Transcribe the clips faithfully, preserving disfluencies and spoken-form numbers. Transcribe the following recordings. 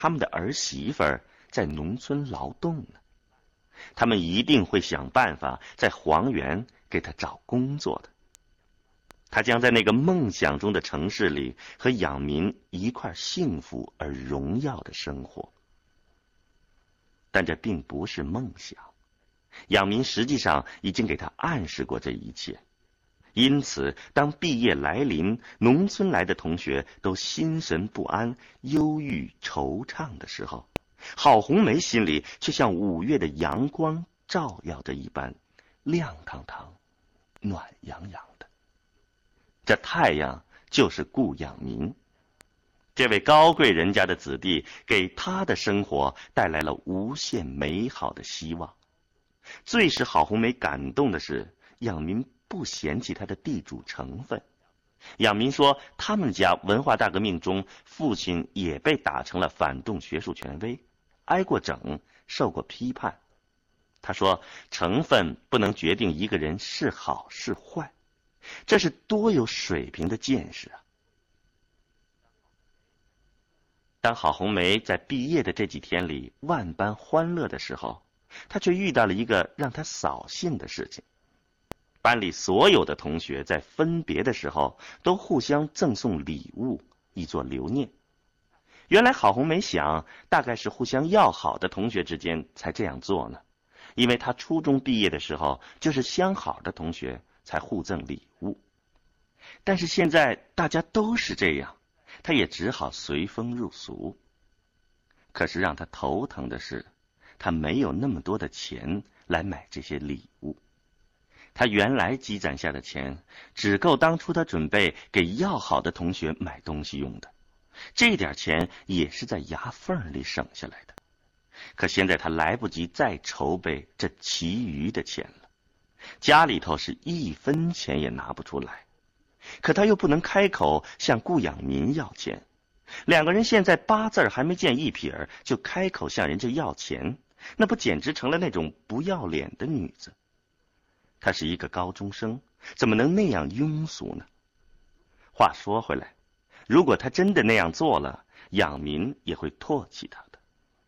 他们的儿媳妇儿在农村劳动呢，他们一定会想办法在黄原给他找工作的。他将在那个梦想中的城市里和养民一块幸福而荣耀的生活。但这并不是梦想，养民实际上已经给他暗示过这一切。因此当毕业来临，农村来的同学都心神不安、忧郁惆怅的时候，郝红梅心里却像五月的阳光照耀着一般，亮堂堂、暖洋洋的。这太阳就是顾养民，这位高贵人家的子弟给他的生活带来了无限美好的希望。最使郝红梅感动的是，养民不嫌弃他的地主成分。养民说，他们家文化大革命中，父亲也被打成了反动学术权威，挨过整，受过批判。他说，成分不能决定一个人是好是坏，这是多有水平的见识啊！当郝红梅在毕业的这几天里万般欢乐的时候，她却遇到了一个让她扫兴的事情。班里所有的同学在分别的时候都互相赠送礼物，以作留念。原来郝红梅想，大概是互相要好的同学之间才这样做呢，因为她初中毕业的时候就是相好的同学才互赠礼物。但是现在大家都是这样，她也只好随风入俗。可是让她头疼的是，她没有那么多的钱来买这些礼物。他原来积攒下的钱只够当初他准备给要好的同学买东西用的，这点钱也是在牙缝里省下来的。可现在他来不及再筹备这其余的钱了，家里头是一分钱也拿不出来，可他又不能开口向顾养民要钱。两个人现在八字还没见一撇儿，就开口向人家要钱，那不简直成了那种不要脸的女子。她是一个高中生，怎么能那样庸俗呢？话说回来，如果她真的那样做了，养民也会唾弃她的。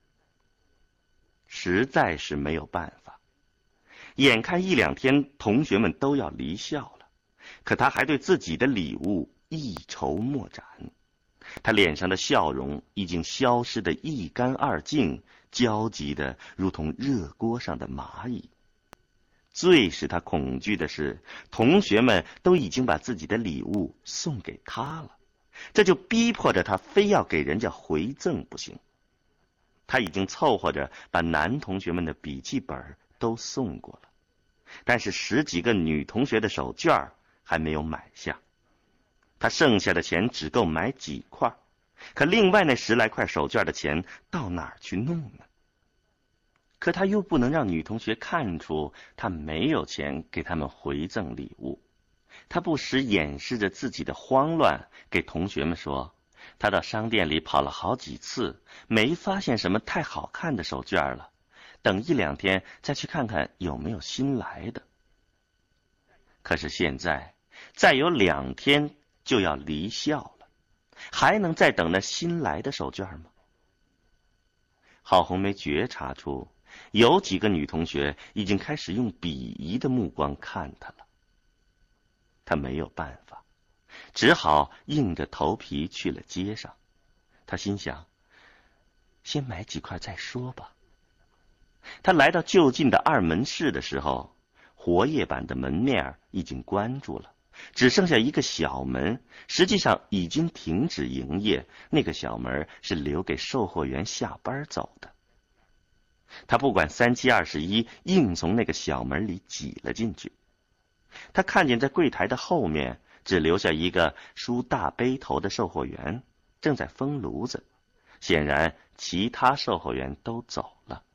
实在是没有办法，眼看一两天同学们都要离校了，可她还对自己的礼物一筹莫展。她脸上的笑容已经消失得一干二净，焦急得如同热锅上的蚂蚁。最使他恐惧的是，同学们都已经把自己的礼物送给他了，这就逼迫着他非要给人家回赠不行。他已经凑合着把男同学们的笔记本都送过了，但是十几个女同学的手绢还没有买下。他剩下的钱只够买几块，可另外那十来块手绢的钱到哪儿去弄呢？可他又不能让女同学看出他没有钱给他们回赠礼物。他不时掩饰着自己的慌乱，给同学们说，他到商店里跑了好几次，没发现什么太好看的手绢了，等一两天再去看看有没有新来的。可是现在再有两天就要离校了，还能再等那新来的手绢吗？郝红梅觉察出有几个女同学已经开始用鄙夷的目光看她了。她没有办法，只好硬着头皮去了街上。她心想，先买几块再说吧。她来到就近的二门市的时候，活页板的门面已经关住了，只剩下一个小门，实际上已经停止营业，那个小门是留给售货员下班走的。他不管三七二十一，硬从那个小门里挤了进去。他看见在柜台的后面只留下一个梳大背头的售货员，正在封炉子，显然其他售货员都走了。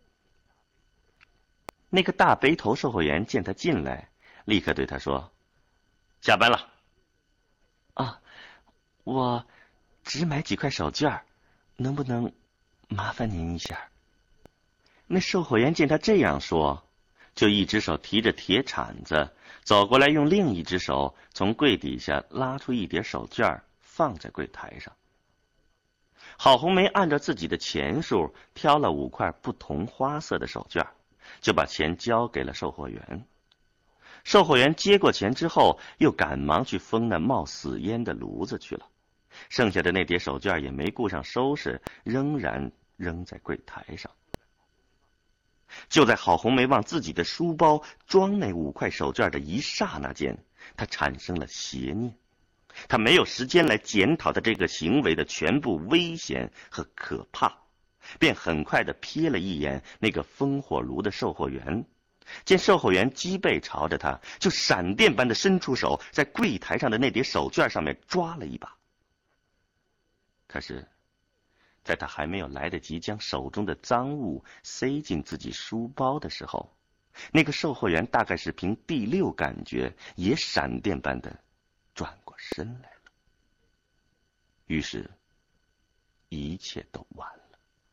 那个大背头售货员见他进来，立刻对他说，下班了。啊，我只买几块手绢，能不能麻烦您一下？那售货员见他这样说，就一只手提着铁铲子走过来，用另一只手从柜底下拉出一叠手绢放在柜台上。 郝红梅按照自己的钱数挑了五块不同花色的手绢，就把钱交给了售货员。售货员接过钱之后，又赶忙去封那冒死烟的炉子去了。剩下的那叠手绢也没顾上收拾，仍然扔在柜台上。就在郝红梅往自己的书包装那五块手绢的一刹那间，她产生了邪念。她没有时间来检讨她这个行为的全部危险和可怕，便很快地瞥了一眼那个烽火炉的售货员，见售货员脊背朝着他，就闪电般的伸出手，在柜台上的那叠手绢上面抓了一把。可是在他还没有来得及将手中的赃物塞进自己书包的时候，那个售货员大概是凭第六感觉，也闪电般的转过身来了。于是一切都完了。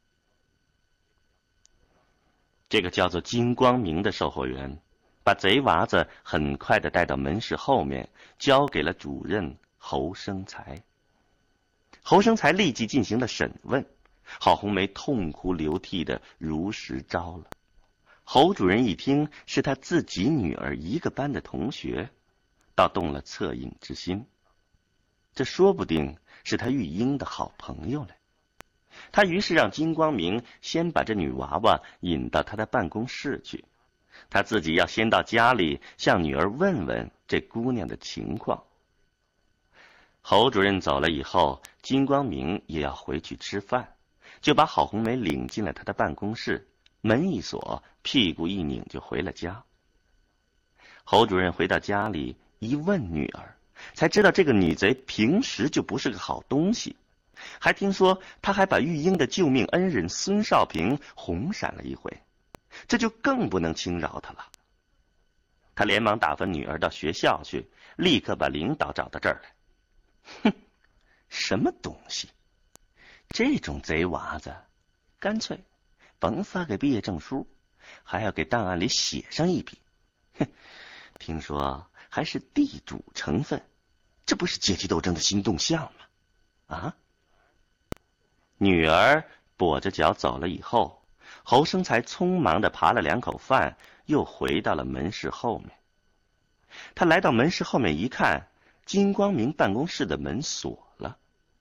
这个叫做金光明的售货员把贼娃子很快的带到门市后面，交给了主任侯生财。侯生财立即进行了审问，郝红梅痛哭流涕的如实招了。侯主任一听是他自己女儿一个班的同学，倒动了恻隐之心，这说不定是他玉英的好朋友嘞。他于是让金光明先把这女娃娃引到他的办公室去，他自己要先到家里向女儿问问这姑娘的情况。侯主任走了以后，金光明也要回去吃饭，就把郝红梅领进了他的办公室，门一锁，屁股一拧就回了家。侯主任回到家里一问女儿，才知道这个女贼平时就不是个好东西，还听说她还把玉英的救命恩人孙少平红闪了一回，这就更不能轻饶她了。他连忙打发女儿到学校去，立刻把领导找到这儿来。哼，什么东西？这种贼娃子，干脆甭发个毕业证书，还要给档案里写上一笔。哼，听说还是地主成分，这不是阶级斗争的新动向吗？啊！女儿跛着脚走了以后，侯生才匆忙地扒了两口饭，又回到了门市后面。他来到门市后面一看，金光明办公室的门锁了。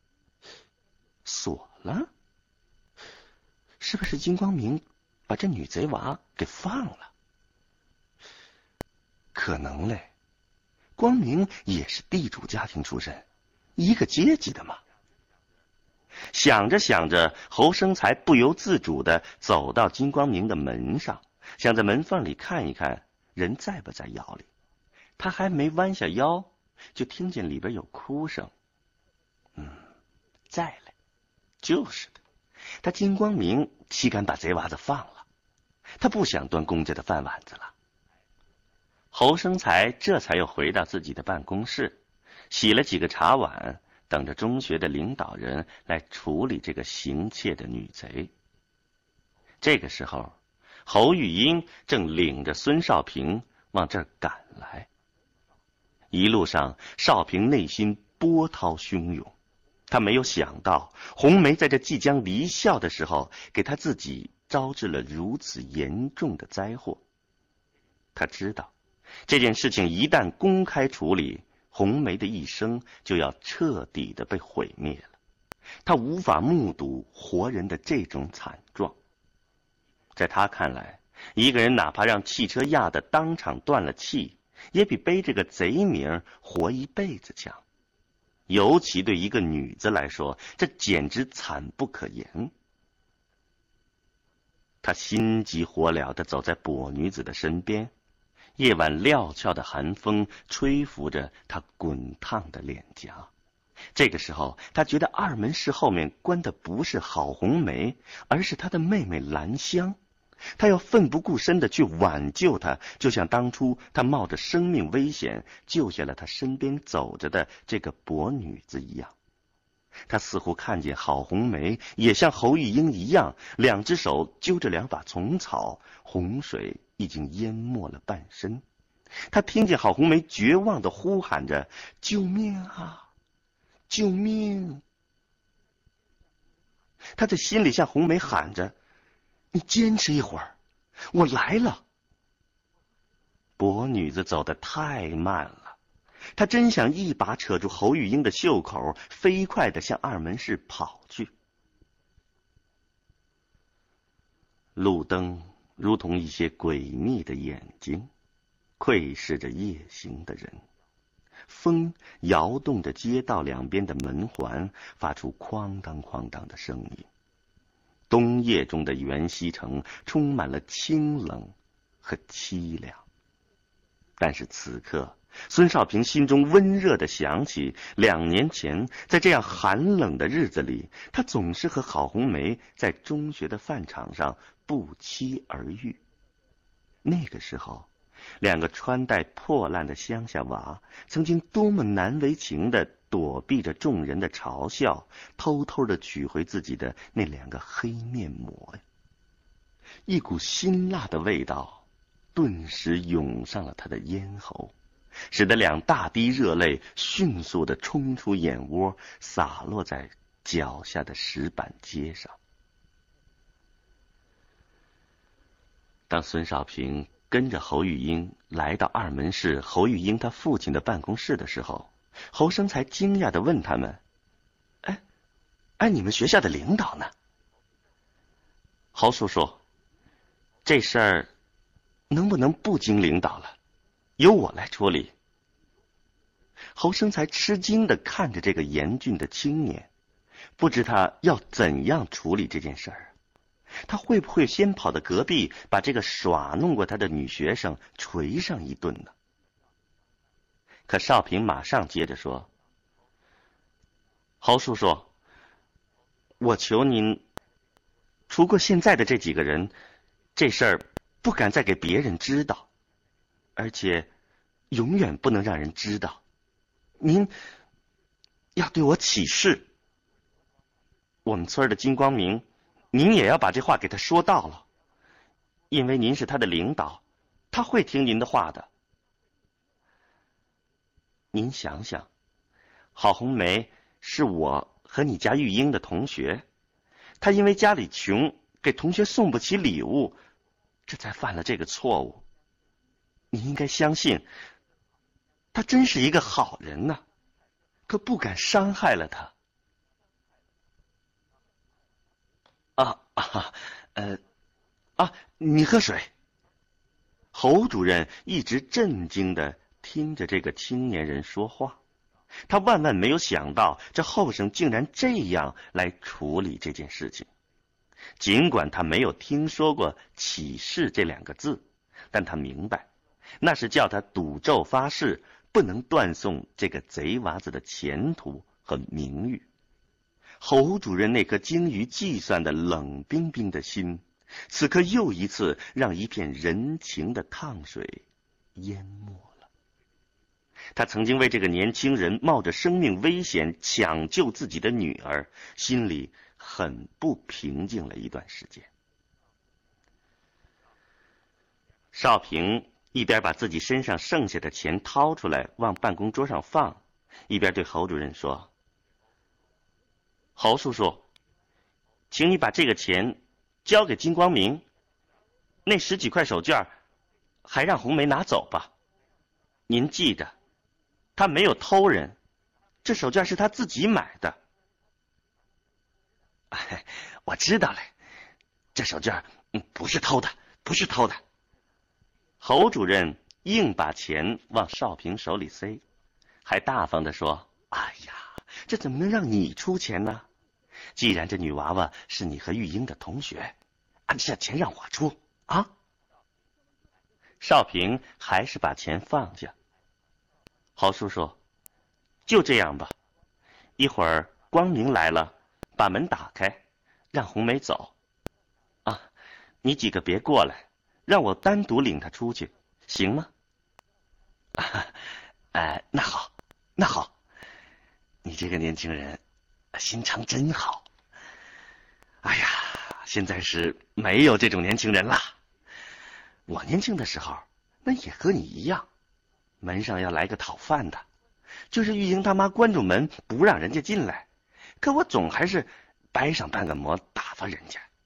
锁了？是不是金光明把这女贼娃给放了？可能嘞，光明也是地主家庭出身，一个阶级的嘛。想着想着，侯生才不由自主地走到金光明的门上，想在门缝里看一看人在不在窑里。他还没弯下腰，就听见里边有哭声。嗯，在嘞，就是的。他金光明岂敢把贼娃子放了？他不想端公家的饭碗子了。侯生才这才又回到自己的办公室，洗了几个茶碗，等着中学的领导人来处理这个行窃的女贼。这个时候，侯玉英正领着孙少平往这儿赶来。一路上，少平内心波涛汹涌，他没有想到红梅在这即将离校的时候，给他自己招致了如此严重的灾祸。他知道这件事情一旦公开处理，红梅的一生就要彻底的被毁灭了。他无法目睹活人的这种惨状。在他看来，一个人哪怕让汽车压得当场断了气，也比背这个贼名活一辈子强。尤其对一个女子来说，这简直惨不可言。他心急火燎地走在跛女子的身边，夜晚料峭的寒风吹拂着她滚烫的脸颊。这个时候，他觉得二门室后面关的不是郝红梅，而是他的妹妹兰香。他要奋不顾身地去挽救她，就像当初他冒着生命危险救下了他身边走着的这个跛女子一样。他似乎看见郝红梅也像侯玉英一样，两只手揪着两把丛草，洪水已经淹没了半身。他听见郝红梅绝望地呼喊着：“救命啊！救命！” 他在心里向红梅喊着：“你坚持一会儿，我来了。”跛女子走得太慢了，她真想一把扯住侯玉英的袖口，飞快地向二门室跑去。路灯如同一些诡秘的眼睛，窥视着夜行的人。风摇动着街道两边的门环，发出哐当哐当的声音。冬夜中的袁西城充满了清冷和凄凉。但是此刻，孙少平心中温热地想起，两年前在这样寒冷的日子里，他总是和郝红梅在中学的饭场上不期而遇。那个时候，两个穿戴破烂的乡下娃曾经多么难为情地躲避着众人的嘲笑，偷偷地取回自己的那两个黑面膜呀！一股辛辣的味道顿时涌上了他的咽喉，使得两大滴热泪迅速地冲出眼窝，洒落在脚下的石板街上。当孙少平跟着侯玉英来到二门市侯玉英他父亲的办公室的时候，侯生才惊讶地问他们：“哎，哎，你们学校的领导呢？”侯叔叔，这事儿能不能不经领导了，由我来处理？侯生才吃惊地看着这个严峻的青年，不知他要怎样处理这件事儿。他会不会先跑到隔壁，把这个耍弄过他的女学生捶上一顿呢？可少平马上接着说：“侯叔叔，我求您，除过现在的这几个人，这事儿不敢再给别人知道，而且永远不能让人知道。您要对我起誓。我们村的金光明，您也要把这话给他说到了，因为您是他的领导，他会听您的话的。您想想，郝红梅是我和你家玉英的同学，她因为家里穷，给同学送不起礼物，这才犯了这个错误。你应该相信，他真是一个好人呐，可不敢伤害了他。啊啊，呃，啊，你喝水。侯主任一直震惊地听着这个青年人说话，他万万没有想到这后生竟然这样来处理这件事情。尽管他没有听说过起誓这两个字，但他明白那是叫他赌咒发誓，不能断送这个贼娃子的前途和名誉。侯主任那颗精于计算的冷冰冰的心，此刻又一次让一片人情的烫水淹没了。他曾经为这个年轻人冒着生命危险抢救自己的女儿，心里很不平静了一段时间。少平一边把自己身上剩下的钱掏出来往办公桌上放，一边对侯主任说：“侯叔叔，请你把这个钱交给金光明，那十几块手绢还让红梅拿走吧。您记着，他没有偷人，这手绢是他自己买的。”“哎，我知道了，这手绢不是偷的，不是偷的。”侯主任硬把钱往少平手里塞，还大方地说：“哎呀，这怎么能让你出钱呢？既然这女娃娃是你和玉英的同学，按下钱让我出啊。”少平还是把钱放下。“侯叔叔，就这样吧，一会儿光明来了，把门打开，让红梅走。啊，你几个别过来，让我单独领她出去，行吗？”“啊，哎，那好，那好，你这个年轻人心肠真好。哎呀，现在是没有这种年轻人了。我年轻的时候，那也和你一样，门上要来个讨饭的，就是玉英他妈关住门不让人家进来，可我总还是掰上半个馍打发人家。